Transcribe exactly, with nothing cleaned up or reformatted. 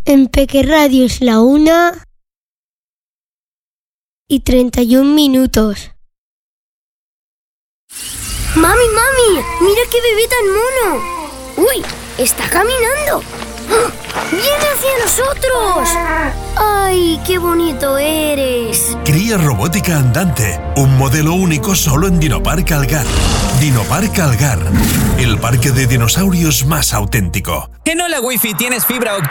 En Peque Radio es la una y treinta y un minutos. ¡Mami, mami! ¡Mira qué bebé tan mono! ¡Uy! ¡Está caminando! ¡Viene hacia nosotros! ¡Ay, qué bonito eres! Cría robótica andante, un modelo único solo en Dinopark Algar. Dinopark Algar, el parque de dinosaurios más auténtico. En Hola Wifi tienes fibra óptica